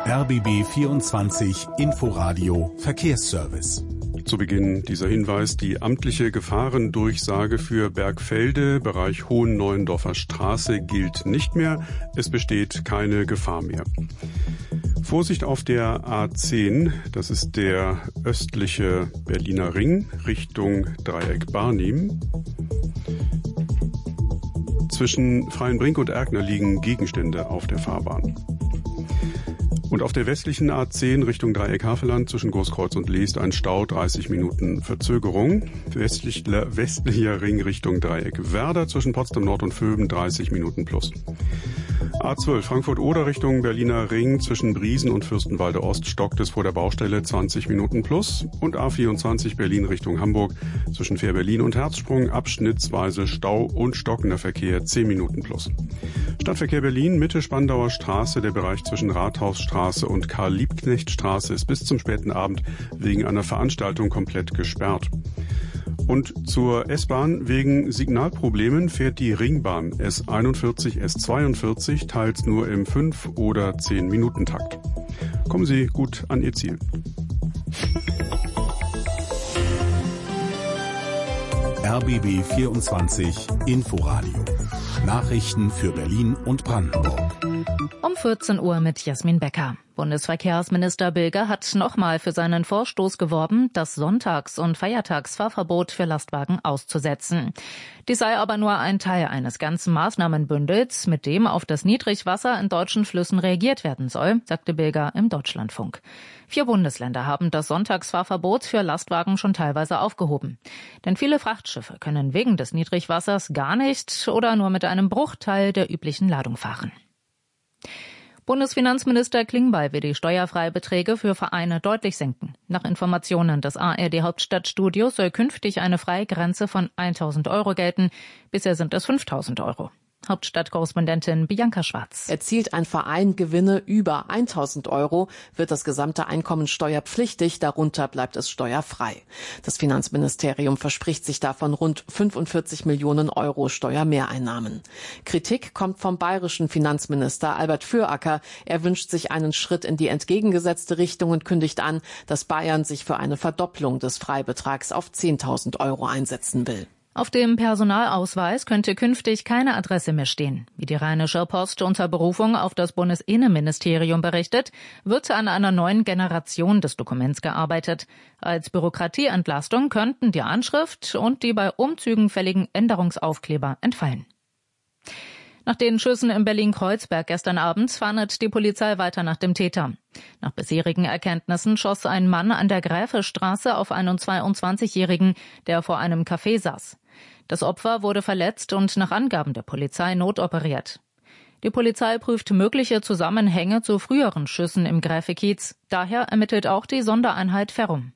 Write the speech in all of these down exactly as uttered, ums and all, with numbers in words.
R B B vierundzwanzig Inforadio Verkehrsservice. Zu Beginn dieser Hinweis: Die amtliche Gefahrendurchsage für Bergfelde, Bereich Hohenneuendorfer Straße, gilt nicht mehr. Es besteht keine Gefahr mehr. Vorsicht auf der A zehn, das ist der östliche Berliner Ring, Richtung Dreieck Barnim. Zwischen Freienbrink und Erkner liegen Gegenstände auf der Fahrbahn. Und auf der westlichen A zehn Richtung Dreieck Havelland zwischen Großkreuz und Leest ein Stau, dreißig Minuten Verzögerung. Westlich, westlicher Ring Richtung Dreieck Werder zwischen Potsdam Nord und Vöben, dreißig Minuten plus. A zwölf Frankfurt-Oder Richtung Berliner Ring zwischen Briesen und Fürstenwalde Ost stockt es vor der Baustelle, zwanzig Minuten plus. Und A vierundzwanzig Berlin Richtung Hamburg zwischen Fähr-Berlin und Herzsprung abschnittsweise Stau und stockender Verkehr, zehn Minuten plus. Stadtverkehr Berlin, Mitte Spandauer Straße, der Bereich zwischen Rathausstraße und Karl-Liebknecht-Straße ist bis zum späten Abend wegen einer Veranstaltung komplett gesperrt. Und zur S-Bahn: Wegen Signalproblemen fährt die Ringbahn S einundvierzig, S zweiundvierzig teils nur im fünf- oder zehn-Minuten-Takt. Kommen Sie gut an Ihr Ziel. R B B vierundzwanzig Inforadio. Nachrichten für Berlin und Brandenburg. Um vierzehn Uhr mit Jasmin Becker. Bundesverkehrsminister Bilger hat nochmal für seinen Vorstoß geworben, das Sonntags- und Feiertagsfahrverbot für Lastwagen auszusetzen. Dies sei aber nur ein Teil eines ganzen Maßnahmenbündels, mit dem auf das Niedrigwasser in deutschen Flüssen reagiert werden soll, sagte Bilger im Deutschlandfunk. Vier Bundesländer haben das Sonntagsfahrverbot für Lastwagen schon teilweise aufgehoben. Denn viele Frachtschiffe können wegen des Niedrigwassers gar nicht oder nur mit einem Bruchteil der üblichen Ladung fahren. Bundesfinanzminister Klingbeil will die Steuerfreibeträge für Vereine deutlich senken. Nach Informationen des A R D-Hauptstadtstudios soll künftig eine Freigrenze von tausend Euro gelten. Bisher sind es fünftausend Euro. Hauptstadtkorrespondentin Bianca Schwarz. Erzielt ein Verein Gewinne über tausend Euro, wird das gesamte Einkommen steuerpflichtig, darunter bleibt es steuerfrei. Das Finanzministerium verspricht sich davon rund fünfundvierzig Millionen Euro Steuermehreinnahmen. Kritik kommt vom bayerischen Finanzminister Albert Füracker. Er wünscht sich einen Schritt in die entgegengesetzte Richtung und kündigt an, dass Bayern sich für eine Verdopplung des Freibetrags auf zehntausend Euro einsetzen will. Auf dem Personalausweis könnte künftig keine Adresse mehr stehen. Wie die Rheinische Post unter Berufung auf das Bundesinnenministerium berichtet, wird an einer neuen Generation des Dokuments gearbeitet. Als Bürokratieentlastung könnten die Anschrift und die bei Umzügen fälligen Änderungsaufkleber entfallen. Nach den Schüssen in Berlin-Kreuzberg gestern Abend fahndet die Polizei weiter nach dem Täter. Nach bisherigen Erkenntnissen schoss ein Mann an der Gräfestraße auf einen zweiundzwanzigjährigen, der vor einem Café saß. Das Opfer wurde verletzt und nach Angaben der Polizei notoperiert. Die Polizei prüft mögliche Zusammenhänge zu früheren Schüssen im Gräfekiez. Daher ermittelt auch die Sondereinheit Ferrum.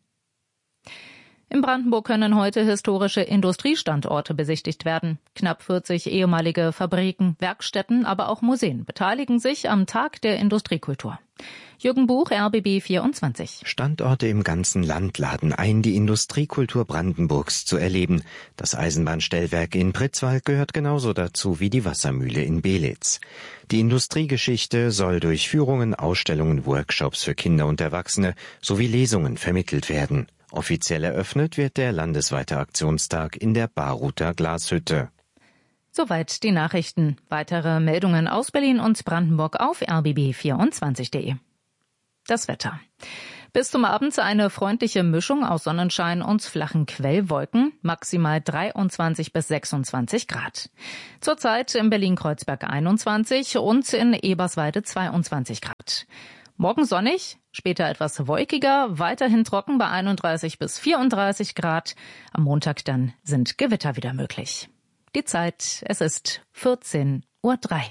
In Brandenburg können heute historische Industriestandorte besichtigt werden. Knapp vierzig ehemalige Fabriken, Werkstätten, aber auch Museen beteiligen sich am Tag der Industriekultur. Jürgen Buch, R B B vierundzwanzig. Standorte im ganzen Land laden ein, die Industriekultur Brandenburgs zu erleben. Das Eisenbahnstellwerk in Pritzwalk gehört genauso dazu wie die Wassermühle in Belitz. Die Industriegeschichte soll durch Führungen, Ausstellungen, Workshops für Kinder und Erwachsene sowie Lesungen vermittelt werden. Offiziell eröffnet wird der landesweite Aktionstag in der Baruther Glashütte. Soweit die Nachrichten. Weitere Meldungen aus Berlin und Brandenburg auf r b b vierundzwanzig punkt de. Das Wetter. Bis zum Abend eine freundliche Mischung aus Sonnenschein und flachen Quellwolken, maximal dreiundzwanzig bis sechsundzwanzig Grad. Zurzeit in Berlin-Kreuzberg einundzwanzig und in Eberswalde zweiundzwanzig Grad. Morgen sonnig, später etwas wolkiger, weiterhin trocken bei einunddreißig bis vierunddreißig Grad. Am Montag dann sind Gewitter wieder möglich. Die Zeit, es ist vierzehn Uhr drei.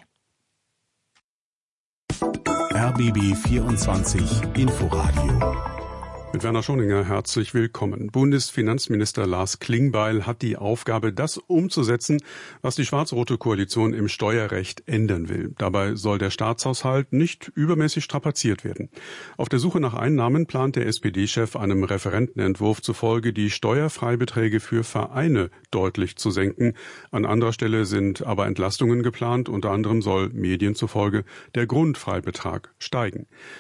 R B B vierundzwanzig Inforadio. Mit Werner Schoninger herzlich willkommen. Bundesfinanzminister Lars Klingbeil hat die Aufgabe, das umzusetzen, was die schwarz-rote Koalition im Steuerrecht ändern will. Dabei soll der Staatshaushalt nicht übermäßig strapaziert werden. Auf der Suche nach Einnahmen plant der S P D-Chef einem Referentenentwurf zufolge, die Steuerfreibeträge für Vereine deutlich zu senken. An anderer Stelle sind aber Entlastungen geplant. Unter anderem soll Medien zufolge der Grundfreibetrag steigen.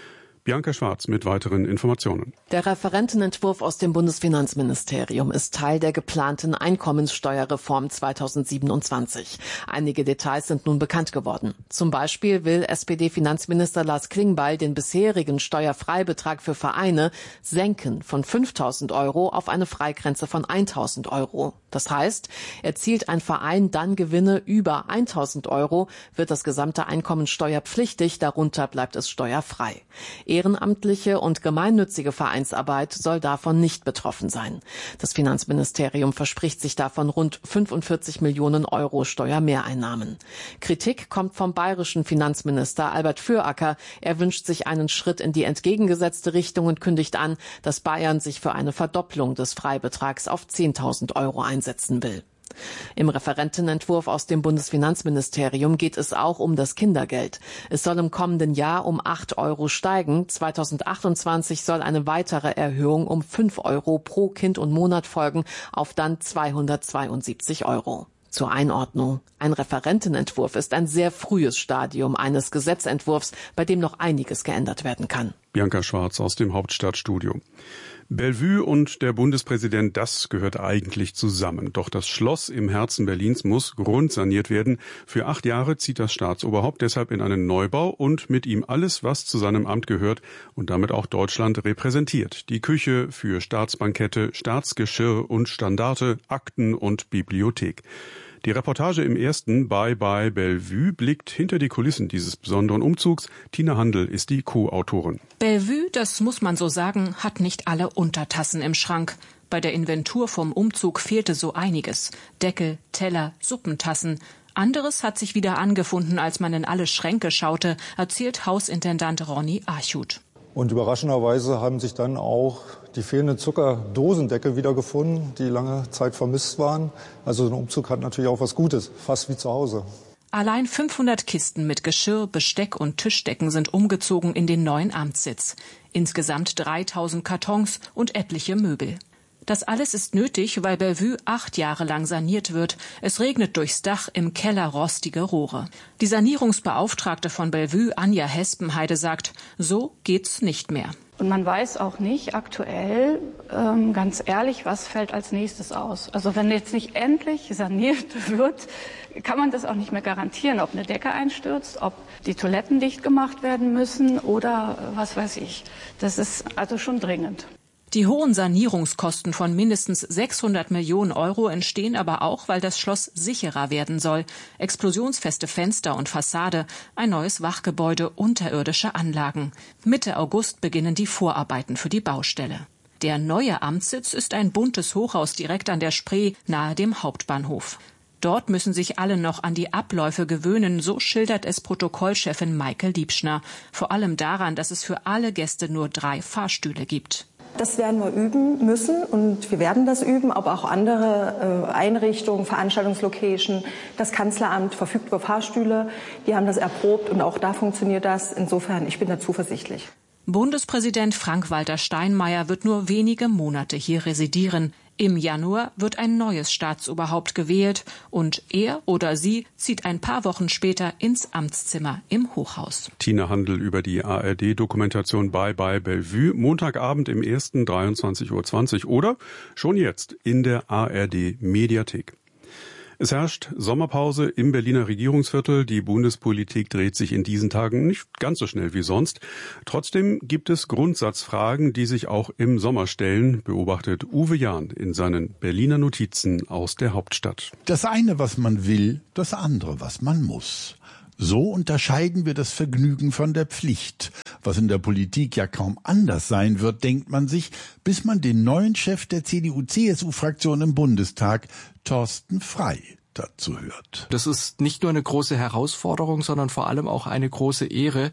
Bianca Schwarz mit weiteren Informationen. Der Referentenentwurf aus dem Bundesfinanzministerium ist Teil der geplanten Einkommenssteuerreform zweitausendsiebenundzwanzig. Einige Details sind nun bekannt geworden. Zum Beispiel will S P D-Finanzminister Lars Klingbeil den bisherigen Steuerfreibetrag für Vereine senken von fünftausend Euro auf eine Freigrenze von eintausend Euro. Das heißt, erzielt ein Verein dann Gewinne über eintausend Euro, wird das gesamte Einkommen steuerpflichtig, darunter bleibt es steuerfrei. Ehrenamtliche und gemeinnützige Vereinsarbeit soll davon nicht betroffen sein. Das Finanzministerium verspricht sich davon rund fünfundvierzig Millionen Euro Steuermehreinnahmen. Kritik kommt vom bayerischen Finanzminister Albert Füracker. Er wünscht sich einen Schritt in die entgegengesetzte Richtung und kündigt an, dass Bayern sich für eine Verdopplung des Freibetrags auf zehntausend Euro einsetzen will. Im Referentenentwurf aus dem Bundesfinanzministerium geht es auch um das Kindergeld. Es soll im kommenden Jahr um acht Euro steigen. zweitausendachtundzwanzig soll eine weitere Erhöhung um fünf Euro pro Kind und Monat folgen, auf dann zweihundertzweiundsiebzig Euro. Zur Einordnung. Ein Referentenentwurf ist ein sehr frühes Stadium eines Gesetzentwurfs, bei dem noch einiges geändert werden kann. Bianca Schwarz aus dem Hauptstadtstudio. Bellevue und der Bundespräsident, das gehört eigentlich zusammen. Doch das Schloss im Herzen Berlins muss grundsaniert werden. Für acht Jahre zieht das Staatsoberhaupt deshalb in einen Neubau und mit ihm alles, was zu seinem Amt gehört und damit auch Deutschland repräsentiert. Die Küche für Staatsbankette, Staatsgeschirr und Standarte, Akten und Bibliothek. Die Reportage im ersten Bye Bye Bellevue blickt hinter die Kulissen dieses besonderen Umzugs. Tina Handel ist die Co-Autorin. Bellevue, das muss man so sagen, hat nicht alle Untertassen im Schrank. Bei der Inventur vom Umzug fehlte so einiges. Deckel, Teller, Suppentassen. Anderes hat sich wieder angefunden, als man in alle Schränke schaute, erzählt Hausintendant Ronny Archut. Und überraschenderweise haben sich dann auch die fehlenden Zuckerdosendeckel wiedergefunden, die lange Zeit vermisst waren. Also ein Umzug hat natürlich auch was Gutes, fast wie zu Hause. Allein fünfhundert Kisten mit Geschirr, Besteck und Tischdecken sind umgezogen in den neuen Amtssitz. Insgesamt dreitausend Kartons und etliche Möbel. Das alles ist nötig, weil Bellevue acht Jahre lang saniert wird. Es regnet durchs Dach, im Keller rostige Rohre. Die Sanierungsbeauftragte von Bellevue, Anja Hespenheide, sagt, so geht's nicht mehr. Und man weiß auch nicht aktuell, ähm, ganz ehrlich, was fällt als nächstes aus. Also wenn jetzt nicht endlich saniert wird, kann man das auch nicht mehr garantieren, ob eine Decke einstürzt, ob die Toiletten dicht gemacht werden müssen oder äh, was weiß ich. Das ist also schon dringend. Die hohen Sanierungskosten von mindestens sechshundert Millionen Euro entstehen aber auch, weil das Schloss sicherer werden soll. Explosionsfeste Fenster und Fassade, ein neues Wachgebäude, unterirdische Anlagen. Mitte August beginnen die Vorarbeiten für die Baustelle. Der neue Amtssitz ist ein buntes Hochhaus direkt an der Spree, nahe dem Hauptbahnhof. Dort müssen sich alle noch an die Abläufe gewöhnen, so schildert es Protokollchefin Maike Liebschner. Vor allem daran, dass es für alle Gäste nur drei Fahrstühle gibt. Das werden wir üben müssen und wir werden das üben, aber auch andere äh, Einrichtungen, Veranstaltungslocation, das Kanzleramt verfügt über Fahrstühle, die haben das erprobt und auch da funktioniert das. Insofern, ich bin da zuversichtlich. Bundespräsident Frank-Walter Steinmeier wird nur wenige Monate hier residieren. Im Januar wird ein neues Staatsoberhaupt gewählt und er oder sie zieht ein paar Wochen später ins Amtszimmer im Hochhaus. Tina Handel über die A R D-Dokumentation Bye Bye Bellevue, Montagabend im ersten dreiundzwanzig Uhr zwanzig oder schon jetzt in der A R D-Mediathek. Es herrscht Sommerpause im Berliner Regierungsviertel. Die Bundespolitik dreht sich in diesen Tagen nicht ganz so schnell wie sonst. Trotzdem gibt es Grundsatzfragen, die sich auch im Sommer stellen, beobachtet Uwe Jahn in seinen Berliner Notizen aus der Hauptstadt. Das eine, was man will, das andere, was man muss. So unterscheiden wir das Vergnügen von der Pflicht. Was in der Politik ja kaum anders sein wird, denkt man sich, bis man den neuen Chef der C D U C S U-Fraktion im Bundestag, Thorsten Frey, dazu hört. Das ist nicht nur eine große Herausforderung, sondern vor allem auch eine große Ehre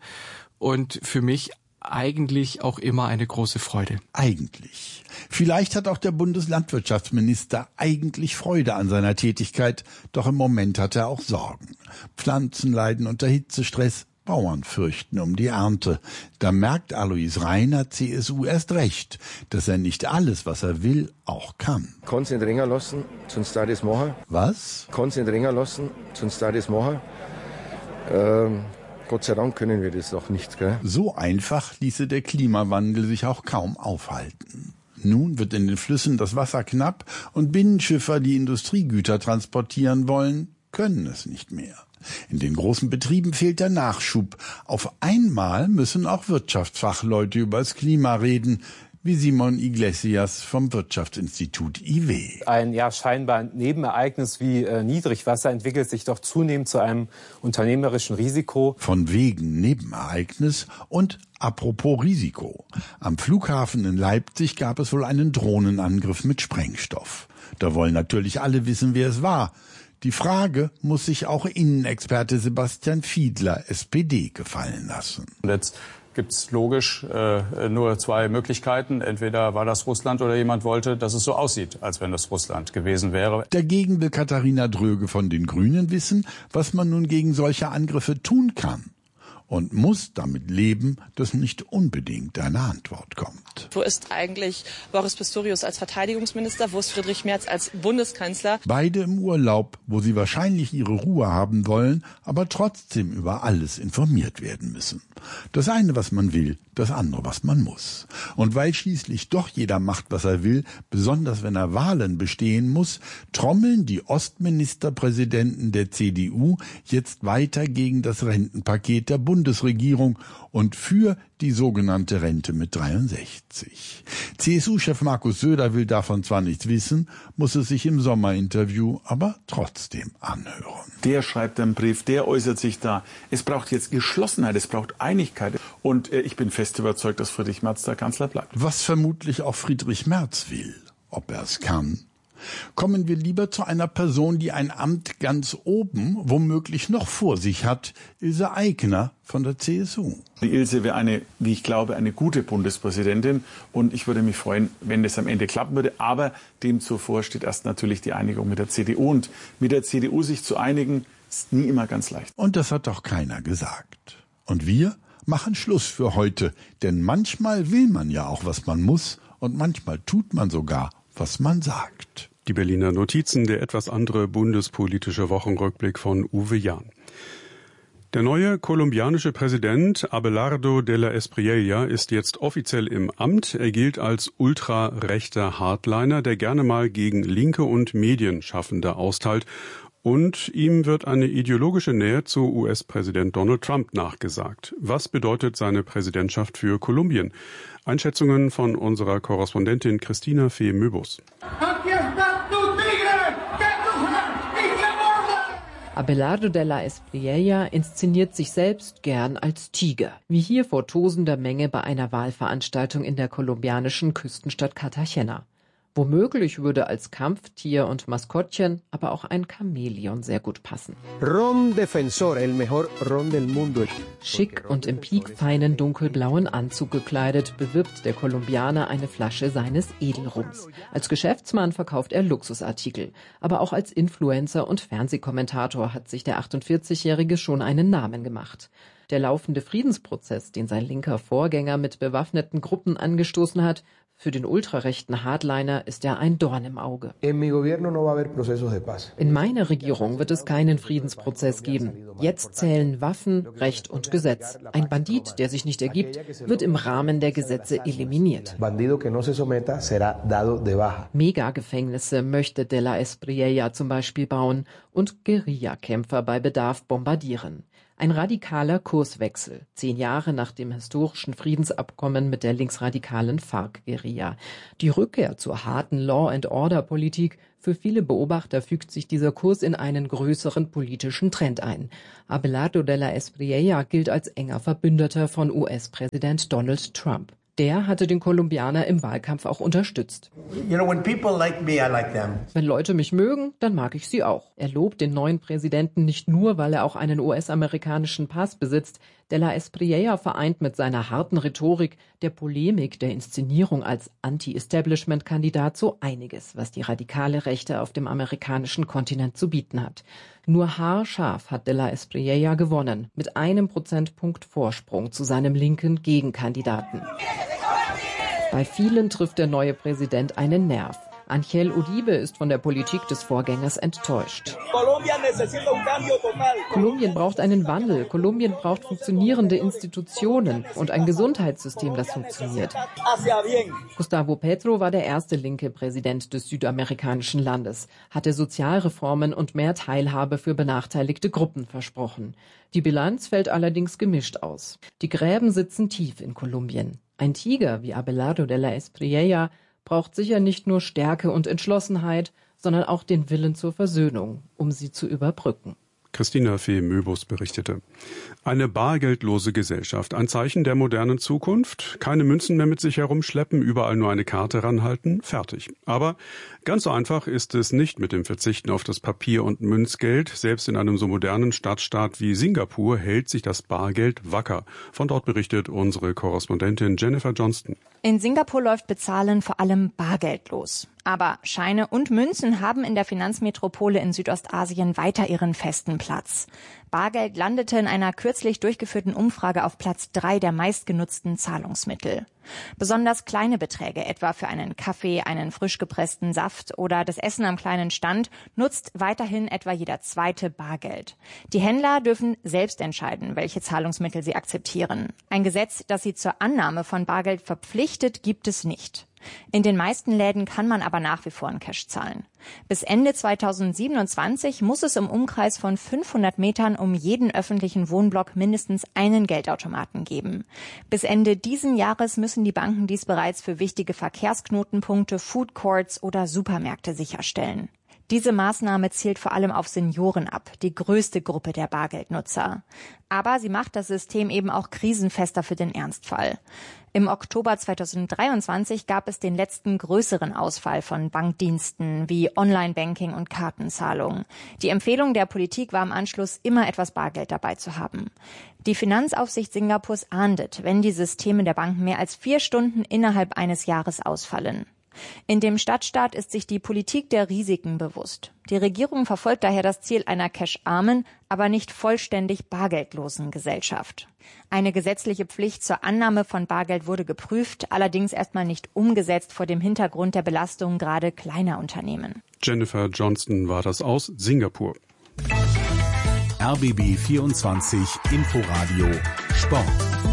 und für mich eigentlich auch immer eine große Freude. Eigentlich. Vielleicht hat auch der Bundeslandwirtschaftsminister eigentlich Freude an seiner Tätigkeit, doch im Moment hat er auch Sorgen. Pflanzen leiden unter Hitzestress, Bauern fürchten um die Ernte. Da merkt Alois Reiner, C S U, erst recht, dass er nicht alles, was er will, auch kann. Konzentrieren lassen, sonst da das machen. Was? Konzentrieren lassen, sonst da das machen. Ähm Gott sei Dank können wir das noch nicht. Gell? So einfach ließe der Klimawandel sich auch kaum aufhalten. Nun wird in den Flüssen das Wasser knapp und Binnenschiffer, die Industriegüter transportieren wollen, können es nicht mehr. In den großen Betrieben fehlt der Nachschub. Auf einmal müssen auch Wirtschaftsfachleute über das Klima reden, wie Simon Iglesias vom Wirtschaftsinstitut I W. Ein ja scheinbar Nebenereignis wie äh, Niedrigwasser entwickelt sich doch zunehmend zu einem unternehmerischen Risiko. Von wegen Nebenereignis und apropos Risiko. Am Flughafen in Leipzig gab es wohl einen Drohnenangriff mit Sprengstoff. Da wollen natürlich alle wissen, wer es war. Die Frage muss sich auch Innenexperte Sebastian Fiedler, S P D, gefallen lassen. Jetzt gibt es logisch äh, nur zwei Möglichkeiten. Entweder war das Russland oder jemand wollte, dass es so aussieht, als wenn das Russland gewesen wäre. Dagegen will Katharina Dröge von den Grünen wissen, was man nun gegen solche Angriffe tun kann. Und muss damit leben, dass nicht unbedingt eine Antwort kommt. Wo ist eigentlich Boris Pistorius als Verteidigungsminister? Wo ist Friedrich Merz als Bundeskanzler? Beide im Urlaub, wo sie wahrscheinlich ihre Ruhe haben wollen, aber trotzdem über alles informiert werden müssen. Das eine, was man will, das andere, was man muss. Und weil schließlich doch jeder macht, was er will, besonders wenn er Wahlen bestehen muss, trommeln die Ostministerpräsidenten der C D U jetzt weiter gegen das Rentenpaket der Bundesregierung und für die sogenannte Rente mit dreiundsechzig. C S U-Chef Markus Söder will davon zwar nichts wissen, muss es sich im Sommerinterview aber trotzdem anhören. Der schreibt einen Brief, der äußert sich da. Es braucht jetzt Geschlossenheit, es braucht Einigkeit. Und äh, ich bin fest überzeugt, dass Friedrich Merz der Kanzler bleibt. Was vermutlich auch Friedrich Merz will, ob er es kann. Kommen wir lieber zu einer Person, die ein Amt ganz oben, womöglich noch vor sich hat, Ilse Aigner von der C S U. Die Ilse wäre eine, wie ich glaube, eine gute Bundespräsidentin und ich würde mich freuen, wenn das am Ende klappen würde. Aber dem zuvor steht erst natürlich die Einigung mit der C D U und mit der C D U sich zu einigen, ist nie immer ganz leicht. Und das hat doch keiner gesagt. Und wir machen Schluss für heute, denn manchmal will man ja auch, was man muss und manchmal tut man sogar, was man sagt. Die Berliner Notizen, der etwas andere bundespolitische Wochenrückblick von Uwe Jahn. Der neue kolumbianische Präsident Abelardo de la Espriella ist jetzt offiziell im Amt. Er gilt als ultrarechter Hardliner, der gerne mal gegen Linke und Medienschaffende austeilt. Und ihm wird eine ideologische Nähe zu U S-Präsident Donald Trump nachgesagt. Was bedeutet seine Präsidentschaft für Kolumbien? Einschätzungen von unserer Korrespondentin Christina Fee-Möbus. Abelardo de la Espriella inszeniert sich selbst gern als Tiger, wie hier vor tosender Menge bei einer Wahlveranstaltung in der kolumbianischen Küstenstadt Cartagena. Womöglich würde als Kampftier und Maskottchen aber auch ein Chamäleon sehr gut passen. Ron Defensor, el mejor ron del mundo. Schick und im piekfeinen dunkelblauen Anzug gekleidet, bewirbt der Kolumbianer eine Flasche seines Edelrums. Als Geschäftsmann verkauft er Luxusartikel. Aber auch als Influencer und Fernsehkommentator hat sich der achtundvierzigjährige schon einen Namen gemacht. Der laufende Friedensprozess, den sein linker Vorgänger mit bewaffneten Gruppen angestoßen hat, für den ultrarechten Hardliner ist er ein Dorn im Auge. In meiner Regierung wird es keinen Friedensprozess geben. Jetzt zählen Waffen, Recht und Gesetz. Ein Bandit, der sich nicht ergibt, wird im Rahmen der Gesetze eliminiert. Megagefängnisse möchte de la Espriella zum Beispiel bauen und Guerillakämpfer bei Bedarf bombardieren. Ein radikaler Kurswechsel, zehn Jahre nach dem historischen Friedensabkommen mit der linksradikalen FARC-Guerilla. Die Rückkehr zur harten Law-and-Order-Politik. Für viele Beobachter fügt sich dieser Kurs in einen größeren politischen Trend ein. Abelardo de la Espriella gilt als enger Verbündeter von U S-Präsident Donald Trump. Der hatte den Kolumbianer im Wahlkampf auch unterstützt. You know, when people like me, I like them. Wenn Leute mich mögen, dann mag ich sie auch. Er lobt den neuen Präsidenten nicht nur, weil er auch einen U S-amerikanischen Pass besitzt. De la Espriella vereint mit seiner harten Rhetorik, der Polemik, der Inszenierung als Anti-Establishment-Kandidat so einiges, was die radikale Rechte auf dem amerikanischen Kontinent zu bieten hat. Nur haarscharf hat de la Espriella gewonnen, mit einem Prozentpunkt Vorsprung zu seinem linken Gegenkandidaten. Bei vielen trifft der neue Präsident einen Nerv. Angel Uribe ist von der Politik des Vorgängers enttäuscht. Kolumbien braucht einen Wandel. Kolumbien braucht funktionierende Institutionen und ein Gesundheitssystem, das funktioniert. Gustavo Petro war der erste linke Präsident des südamerikanischen Landes, hatte Sozialreformen und mehr Teilhabe für benachteiligte Gruppen versprochen. Die Bilanz fällt allerdings gemischt aus. Die Gräben sitzen tief in Kolumbien. Ein Tiger wie Abelardo de la Espriella braucht sicher nicht nur Stärke und Entschlossenheit, sondern auch den Willen zur Versöhnung, um sie zu überbrücken. Christina Fee-Möbus berichtete. Eine bargeldlose Gesellschaft, ein Zeichen der modernen Zukunft. Keine Münzen mehr mit sich herumschleppen, überall nur eine Karte ranhalten, fertig. Aber ganz so einfach ist es nicht mit dem Verzichten auf das Papier- und Münzgeld. Selbst in einem so modernen Stadtstaat wie Singapur hält sich das Bargeld wacker. Von dort berichtet unsere Korrespondentin Jennifer Johnston. In Singapur läuft Bezahlen vor allem bargeldlos. Aber Scheine und Münzen haben in der Finanzmetropole in Südostasien weiter ihren festen Platz. Bargeld landete in einer kürzlich durchgeführten Umfrage auf Platz drei der meistgenutzten Zahlungsmittel. Besonders kleine Beträge, etwa für einen Kaffee, einen frisch gepressten Saft oder das Essen am kleinen Stand, nutzt weiterhin etwa jeder zweite Bargeld. Die Händler dürfen selbst entscheiden, welche Zahlungsmittel sie akzeptieren. Ein Gesetz, das sie zur Annahme von Bargeld verpflichtet, gibt es nicht. In den meisten Läden kann man aber nach wie vor in Cash zahlen. Bis Ende zweitausendsiebenundzwanzig muss es im Umkreis von fünfhundert Metern um jeden öffentlichen Wohnblock mindestens einen Geldautomaten geben. Bis Ende diesen Jahres müssen die Banken dies bereits für wichtige Verkehrsknotenpunkte, Food Courts oder Supermärkte sicherstellen. Diese Maßnahme zielt vor allem auf Senioren ab, die größte Gruppe der Bargeldnutzer. Aber sie macht das System eben auch krisenfester für den Ernstfall. Im Oktober zweitausenddreiundzwanzig gab es den letzten größeren Ausfall von Bankdiensten wie Online-Banking und Kartenzahlung. Die Empfehlung der Politik war im Anschluss, immer etwas Bargeld dabei zu haben. Die Finanzaufsicht Singapurs ahndet, wenn die Systeme der Banken mehr als vier Stunden innerhalb eines Jahres ausfallen. In dem Stadtstaat ist sich die Politik der Risiken bewusst. Die Regierung verfolgt daher das Ziel einer cash-armen, aber nicht vollständig bargeldlosen Gesellschaft. Eine gesetzliche Pflicht zur Annahme von Bargeld wurde geprüft, allerdings erstmal nicht umgesetzt vor dem Hintergrund der Belastung gerade kleiner Unternehmen. Jennifer Johnston war das aus Singapur. R B B vierundzwanzig Inforadio Sport.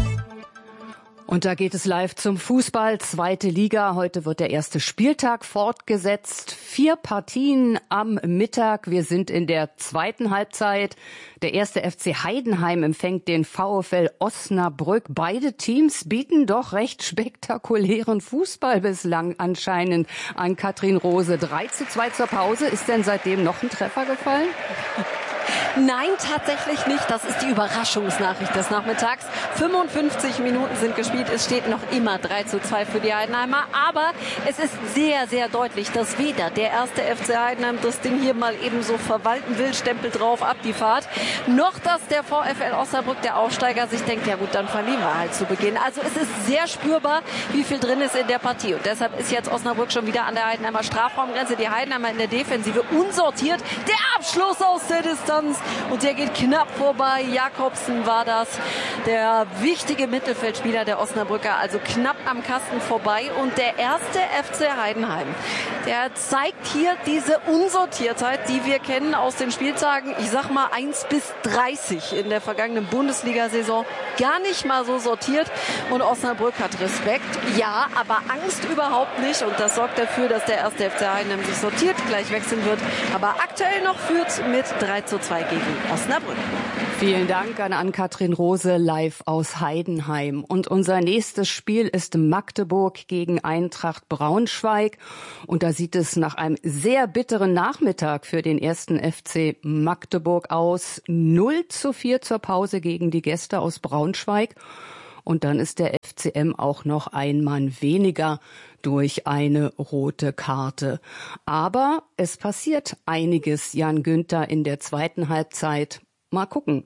Und da geht es live zum Fußball, zweite Liga. Heute wird der erste Spieltag fortgesetzt. Vier Partien am Mittag. Wir sind in der zweiten Halbzeit. Der erste F C Heidenheim empfängt den VfL Osnabrück. Beide Teams bieten doch recht spektakulären Fußball bislang anscheinend an. Katrin Rose, drei zu zwei zur Pause. Ist denn seitdem noch ein Treffer gefallen? Nein, tatsächlich nicht. Das ist die Überraschungsnachricht des Nachmittags. fünfundfünfzig Minuten sind gespielt. Es steht noch immer drei zu zwei für die Heidenheimer. Aber es ist sehr, sehr deutlich, dass weder der erste F C Heidenheim das Ding hier mal eben so verwalten will, Stempel drauf, ab die Fahrt, noch dass der VfL Osnabrück, der Aufsteiger, sich denkt, ja gut, dann verlieren wir halt zu Beginn. Also es ist sehr spürbar, wie viel drin ist in der Partie. Und deshalb ist jetzt Osnabrück schon wieder an der Heidenheimer Strafraumgrenze. Die Heidenheimer in der Defensive unsortiert. Der Abschluss aus der Distanz. Und der geht knapp vorbei. Jakobsen war das, der wichtige Mittelfeldspieler der Osnabrücker, also knapp am Kasten vorbei. Und der erste F C Heidenheim, der zeigt hier diese Unsortiertheit, die wir kennen aus den Spieltagen, ich sag mal eins bis dreißig in der vergangenen Bundesliga-Saison. Gar nicht mal so sortiert. Und Osnabrück hat Respekt, ja, aber Angst überhaupt nicht. Und das sorgt dafür, dass der erste F C Heidenheim sich sortiert, gleich wechseln wird. Aber aktuell noch führt mit drei zu zwei gegen Osnabrück. Vielen Dank an Ann-Kathrin Rose live aus Heidenheim. Und unser nächstes Spiel ist Magdeburg gegen Eintracht Braunschweig. Und da sieht es nach einem sehr bitteren Nachmittag für den ersten F C Magdeburg aus. null zu vier zur Pause gegen die Gäste aus Braunschweig. Und dann ist der F C M auch noch ein Mann weniger durch eine rote Karte. Aber es passiert einiges, Jan Günther, in der zweiten Halbzeit. Mal gucken.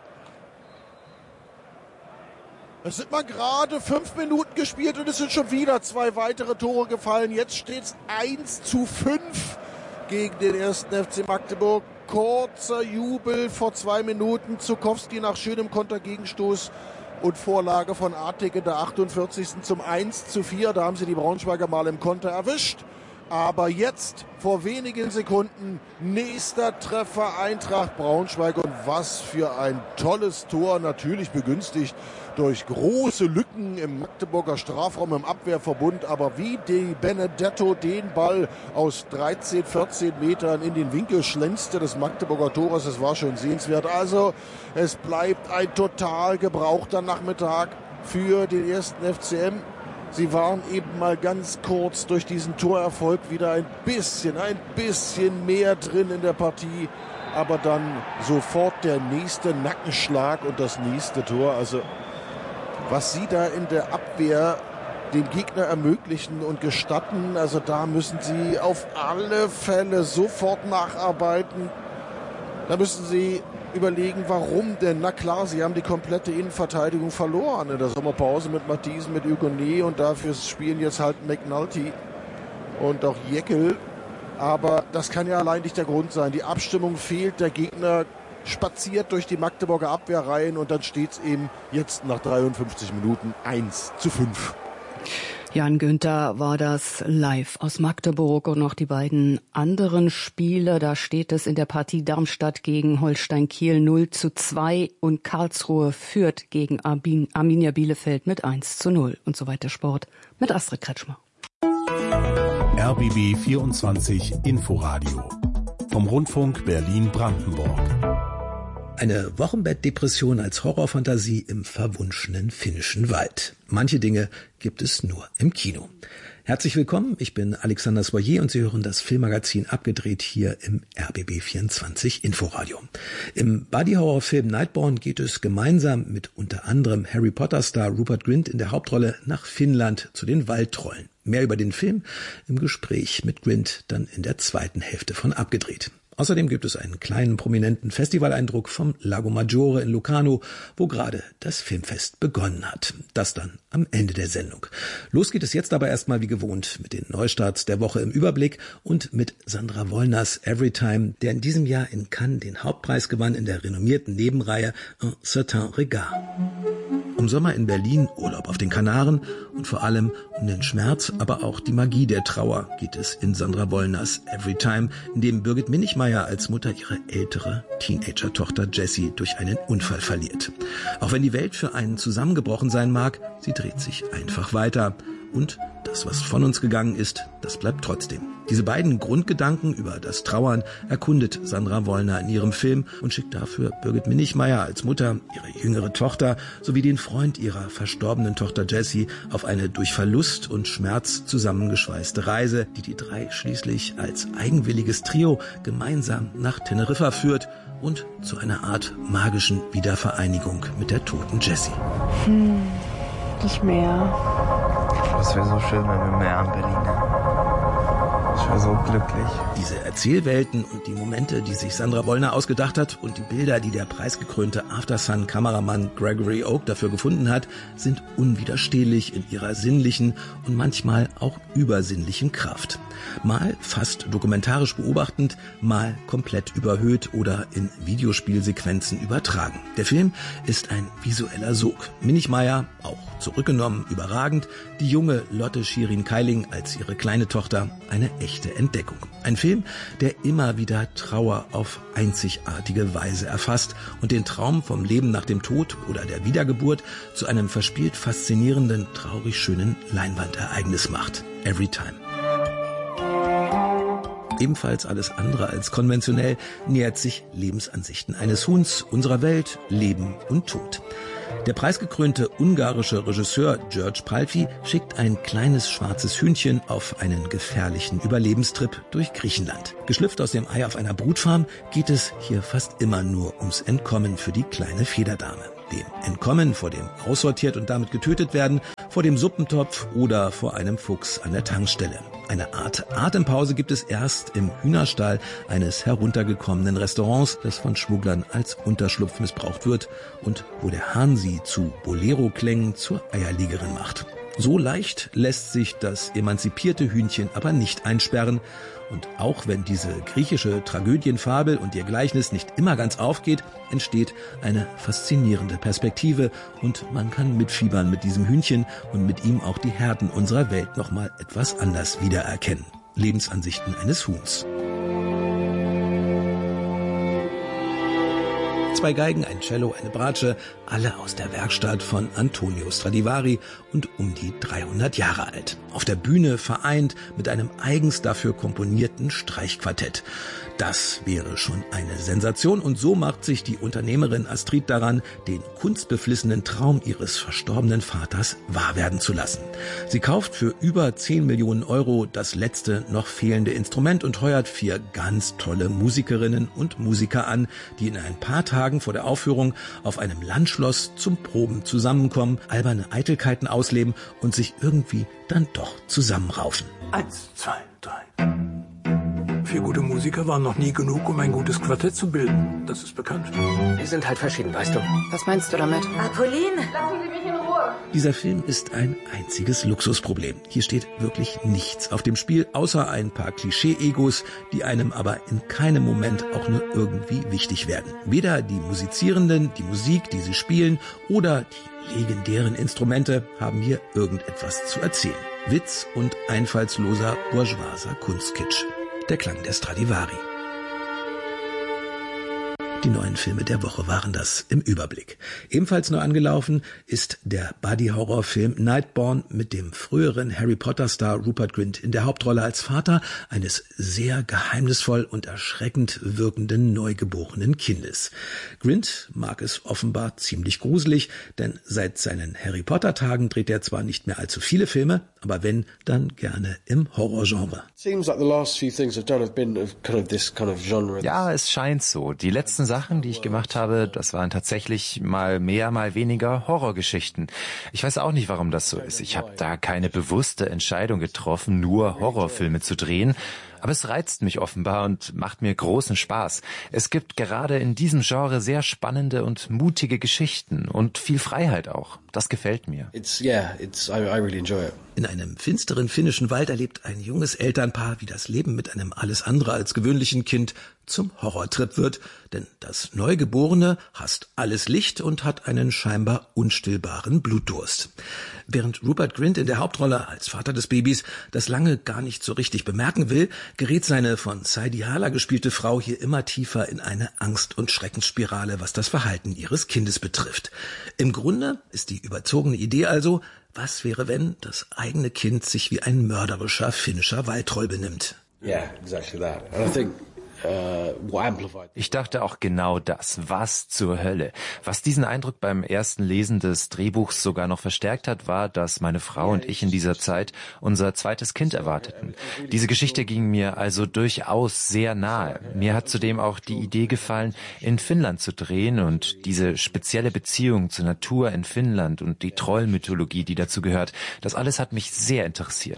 Es sind mal gerade fünf Minuten gespielt und es sind schon wieder zwei weitere Tore gefallen. Jetzt steht es eins zu fünf gegen den ersten F C Magdeburg. Kurzer Jubel vor zwei Minuten. Zukowski nach schönem Kontergegenstoß und Vorlage von Artig in der achtundvierzigsten zum eins zu vier. Da haben sie die Braunschweiger mal im Konter erwischt. Aber jetzt, vor wenigen Sekunden, nächster Treffer Eintracht Braunschweig. Und was für ein tolles Tor, natürlich begünstigt durch große Lücken im Magdeburger Strafraum, im Abwehrverbund. Aber wie Di Benedetto den Ball aus dreizehn, vierzehn Metern in den Winkel schlänzte des Magdeburger Tores, das war schon sehenswert. Also es bleibt ein total gebrauchter Nachmittag für den ersten F C M. Sie waren eben mal ganz kurz durch diesen Torerfolg wieder ein bisschen, ein bisschen mehr drin in der Partie. Aber dann sofort der nächste Nackenschlag und das nächste Tor. Also was sie da in der Abwehr dem Gegner ermöglichen und gestatten, also da müssen sie auf alle Fälle sofort nacharbeiten. Da müssen sie überlegen, warum denn? Na klar, sie haben die komplette Innenverteidigung verloren in der Sommerpause mit Matthiesen, mit Hugonet und dafür spielen jetzt halt McNulty und auch Jäckel. Aber das kann ja allein nicht der Grund sein. Die Abstimmung fehlt, der Gegner spaziert durch die Magdeburger Abwehrreihen und dann steht es eben jetzt nach dreiundfünfzig Minuten eins zu fünf. Jan Günther war das live aus Magdeburg und noch die beiden anderen Spiele. Da steht es in der Partie Darmstadt gegen Holstein Kiel null zu zwei und Karlsruhe führt gegen Arminia Bielefeld mit eins zu null. Und so weiter Sport mit Astrid Kretschmer. R B B vierundzwanzig Inforadio vom Rundfunk Berlin-Brandenburg. Eine Wochenbettdepression als Horrorfantasie im verwunschenen finnischen Wald. Manche Dinge gibt es nur im Kino. Herzlich willkommen, ich bin Alexander Soyer und Sie hören das Filmmagazin Abgedreht hier im R B B vierundzwanzig Inforadio. Im Buddy-Horror-Film Nightborn geht es gemeinsam mit unter anderem Harry Potter-Star Rupert Grint in der Hauptrolle nach Finnland zu den Waldtrollen. Mehr über den Film im Gespräch mit Grint dann in der zweiten Hälfte von Abgedreht. Außerdem gibt es einen kleinen prominenten Festivaleindruck vom Lago Maggiore in Locarno, wo gerade das Filmfest begonnen hat. Das dann am Ende der Sendung. Los geht es jetzt aber erstmal wie gewohnt mit den Neustarts der Woche im Überblick und mit Sandra Wollners Everytime, der in diesem Jahr in Cannes den Hauptpreis gewann in der renommierten Nebenreihe Un certain regard. Um Sommer in Berlin, Urlaub auf den Kanaren und vor allem um den Schmerz, aber auch die Magie der Trauer geht es in Sandra Wollners Everytime, in dem Birgit Minichmeier als Mutter ihre ältere Teenager-Tochter Jessie durch einen Unfall verliert. Auch wenn die Welt für einen zusammengebrochen sein mag, sie dreht sich einfach weiter. Und das, was von uns gegangen ist, das bleibt trotzdem. Diese beiden Grundgedanken über das Trauern erkundet Sandra Wollner in ihrem Film und schickt dafür Birgit Minichmeier als Mutter, ihre jüngere Tochter sowie den Freund ihrer verstorbenen Tochter Jessie auf eine durch Verlust und Schmerz zusammengeschweißte Reise, die die drei schließlich als eigenwilliges Trio gemeinsam nach Teneriffa führt und zu einer Art magischen Wiedervereinigung mit der toten Jessie. Hm, nicht mehr. Das wäre so schön, wenn wir mehr an Berlin hätten. Ich war so glücklich. Diese Erzählwelten und die Momente, die sich Sandra Wollner ausgedacht hat und die Bilder, die der preisgekrönte Aftersun-Kameramann Gregory Oak dafür gefunden hat, sind unwiderstehlich in ihrer sinnlichen und manchmal auch übersinnlichen Kraft. Mal fast dokumentarisch beobachtend, mal komplett überhöht oder in Videospielsequenzen übertragen. Der Film ist ein visueller Sog. Minichmeier, auch zurückgenommen, überragend, die junge Lotte Shirin-Keiling als ihre kleine Tochter, eine echte Entdeckung. Ein Film, der immer wieder Trauer auf einzigartige Weise erfasst und den Traum vom Leben nach dem Tod oder der Wiedergeburt zu einem verspielt faszinierenden, traurig schönen Leinwandereignis macht. Everytime. Ebenfalls alles andere als konventionell nähert sich Lebensansichten eines Huhns, unserer Welt, Leben und Tod. Der preisgekrönte ungarische Regisseur György Palfi schickt ein kleines schwarzes Hühnchen auf einen gefährlichen Überlebenstrip durch Griechenland. Geschlüpft aus dem Ei auf einer Brutfarm geht es hier fast immer nur ums Entkommen für die kleine Federdame. Dem Entkommen vor dem aussortiert und damit getötet werden, vor dem Suppentopf oder vor einem Fuchs an der Tankstelle. Eine Art Atempause gibt es erst im Hühnerstall eines heruntergekommenen Restaurants, das von Schmugglern als Unterschlupf missbraucht wird und wo der Hahn sie zu Bolero-Klängen zur Eierlegerin macht. So leicht lässt sich das emanzipierte Hühnchen aber nicht einsperren. Und auch wenn diese griechische Tragödienfabel und ihr Gleichnis nicht immer ganz aufgeht, entsteht eine faszinierende Perspektive und man kann mitfiebern mit diesem Hühnchen und mit ihm auch die Herden unserer Welt nochmal etwas anders wiedererkennen. Lebensansichten eines Huhns. Zwei Geigen, ein Cello, eine Bratsche, alle aus der Werkstatt von Antonio Stradivari und um die dreihundert Jahre alt. Auf der Bühne vereint mit einem eigens dafür komponierten Streichquartett. Das wäre schon eine Sensation und so macht sich die Unternehmerin Astrid daran, den kunstbeflissenen Traum ihres verstorbenen Vaters wahr werden zu lassen. Sie kauft für über zehn Millionen Euro das letzte noch fehlende Instrument und heuert vier ganz tolle Musikerinnen und Musiker an, die in ein paar Tagen vor der Aufführung auf einem Landschloss zum Proben zusammenkommen, alberne Eitelkeiten ausleben und sich irgendwie dann doch zusammenraufen. Eins, zwei, drei. Vier gute Musiker waren noch nie genug, um ein gutes Quartett zu bilden. Das ist bekannt. Wir sind halt verschieden, weißt du. Was meinst du damit? Apolline, lassen Sie mich in Ruhe. Dieser Film ist ein einziges Luxusproblem. Hier steht wirklich nichts auf dem Spiel, außer ein paar Klischee-Egos, die einem aber in keinem Moment auch nur irgendwie wichtig werden. Weder die Musizierenden, die Musik, die sie spielen, oder die legendären Instrumente haben hier irgendetwas zu erzählen. Witz und einfallsloser bourgeoiser Kunstkitsch. Der Klang der Stradivari. Die neuen Filme der Woche waren das im Überblick. Ebenfalls neu angelaufen ist der Buddy-Horror-Film Nightborn mit dem früheren Harry-Potter-Star Rupert Grint in der Hauptrolle als Vater eines sehr geheimnisvoll und erschreckend wirkenden neugeborenen Kindes. Grint mag es offenbar ziemlich gruselig, denn seit seinen Harry-Potter-Tagen dreht er zwar nicht mehr allzu viele Filme, aber wenn, dann gerne im Horrorgenre. Ja, es scheint so. Die letzten Sachen, die ich gemacht habe, das waren tatsächlich mal mehr, mal weniger Horrorgeschichten. Ich weiß auch nicht, warum das so ist. Ich habe da keine bewusste Entscheidung getroffen, nur Horrorfilme zu drehen. Aber es reizt mich offenbar und macht mir großen Spaß. Es gibt gerade in diesem Genre sehr spannende und mutige Geschichten und viel Freiheit auch. Das gefällt mir. It's, yeah, it's, I, I really enjoy it. In einem finsteren finnischen Wald erlebt ein junges Elternpaar, wie das Leben mit einem alles andere als gewöhnlichen Kind zum Horrortrip wird, denn das Neugeborene hasst alles Licht und hat einen scheinbar unstillbaren Blutdurst. Während Rupert Grint in der Hauptrolle als Vater des Babys das lange gar nicht so richtig bemerken will, gerät seine von Saidi Hala gespielte Frau hier immer tiefer in eine Angst- und Schreckensspirale, was das Verhalten ihres Kindes betrifft. Im Grunde ist die überzogene Idee also, was wäre, wenn das eigene Kind sich wie ein mörderischer finnischer Waldtroll benimmt? Yeah, exactly that. And I think Ich dachte auch genau das. Was zur Hölle? Was diesen Eindruck beim ersten Lesen des Drehbuchs sogar noch verstärkt hat, war, dass meine Frau und ich in dieser Zeit unser zweites Kind erwarteten. Diese Geschichte ging mir also durchaus sehr nahe. Mir hat zudem auch die Idee gefallen, in Finnland zu drehen und diese spezielle Beziehung zur Natur in Finnland und die Trollmythologie, die dazu gehört. Das alles hat mich sehr interessiert.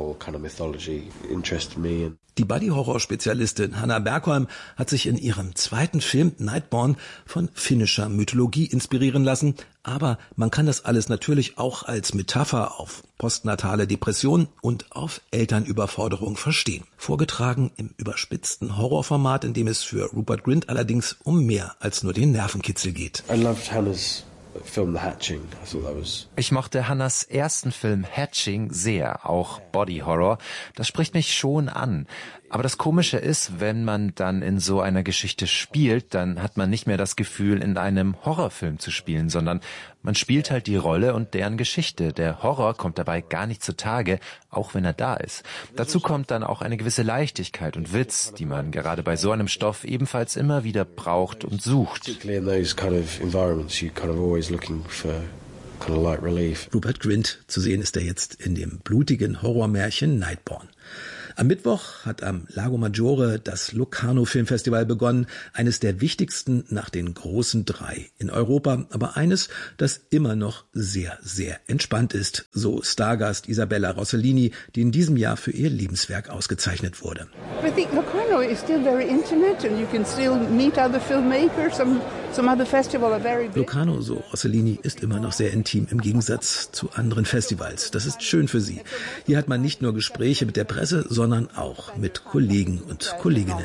Die Buddy-Horror-Spezialistin Hanna Bergholm hat sich in ihrem zweiten Film Nightborn von finnischer Mythologie inspirieren lassen, aber man kann das alles natürlich auch als Metapher auf postnatale Depression und auf Elternüberforderung verstehen. Vorgetragen im überspitzten Horrorformat, in dem es für Rupert Grint allerdings um mehr als nur den Nervenkitzel geht. I loved Hannah's Film The Hatching. I thought that was... Ich mochte Hannas ersten Film Hatching sehr, auch Body Horror. Das spricht mich schon an. Aber das Komische ist, wenn man dann in so einer Geschichte spielt, dann hat man nicht mehr das Gefühl, in einem Horrorfilm zu spielen, sondern man spielt halt die Rolle und deren Geschichte. Der Horror kommt dabei gar nicht zutage, auch wenn er da ist. Dazu kommt dann auch eine gewisse Leichtigkeit und Witz, die man gerade bei so einem Stoff ebenfalls immer wieder braucht und sucht. Rupert Grint, zu sehen ist er jetzt in dem blutigen Horrormärchen Nightborn. Am Mittwoch hat am Lago Maggiore das Locarno Filmfestival begonnen, eines der wichtigsten nach den großen drei in Europa, aber eines, das immer noch sehr, sehr entspannt ist, so Stargast Isabella Rossellini, die in diesem Jahr für ihr Lebenswerk ausgezeichnet wurde. I think Locarno is still very intimate and you can still meet other filmmakers. Some, some other festivals are very big. Locarno, so Rossellini, ist immer noch sehr intim im Gegensatz zu anderen Festivals. Das ist schön für sie. Hier hat man nicht nur Gespräche mit der Presse, sondern sondern auch mit Kollegen und Kolleginnen.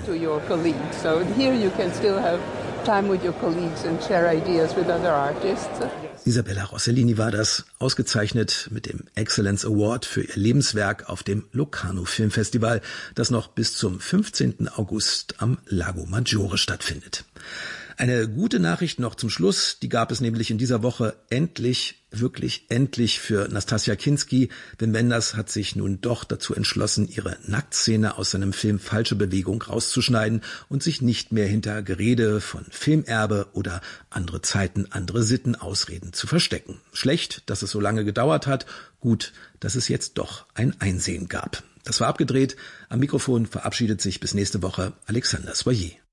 Isabella Rossellini war das, ausgezeichnet mit dem Excellence Award für ihr Lebenswerk auf dem Locarno Filmfestival, das noch bis zum fünfzehnten August am Lago Maggiore stattfindet. Eine gute Nachricht noch zum Schluss, die gab es nämlich in dieser Woche endlich, wirklich endlich für Nastassja Kinski. Wim Wenders hat sich nun doch dazu entschlossen, ihre Nacktszene aus seinem Film Falsche Bewegung rauszuschneiden und sich nicht mehr hinter Gerede von Filmerbe oder andere Zeiten, andere Sitten, Ausreden zu verstecken. Schlecht, dass es so lange gedauert hat, gut, dass es jetzt doch ein Einsehen gab. Das war abgedreht. Am Mikrofon verabschiedet sich bis nächste Woche Alexander Soyer.